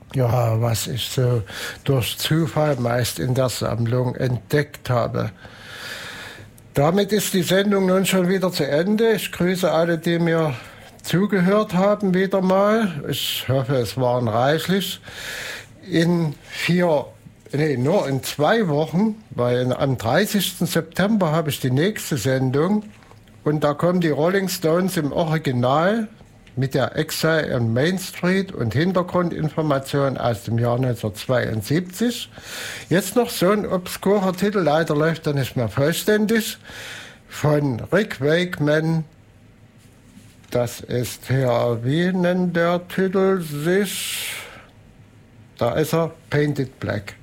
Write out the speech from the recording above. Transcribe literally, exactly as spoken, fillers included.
ja, was ich so durch Zufall meist in der Sammlung entdeckt habe. Damit ist die Sendung nun schon wieder zu Ende. Ich grüße alle, die mir zugehört haben, wieder mal. Ich hoffe, es waren reichlich. In vier, nee, nur in zwei Wochen, weil am dreißigsten September habe ich die nächste Sendung und da kommen die Rolling Stones im Original mit der Exile on Main Street und Hintergrundinformationen aus dem Jahr neunzehnhundertzweiundsiebzig. Jetzt noch so ein obskurer Titel, leider läuft er nicht mehr vollständig, von Rick Wakeman. Das ist hier, wie nennt der Titel sich? Da ist er, Painted Black.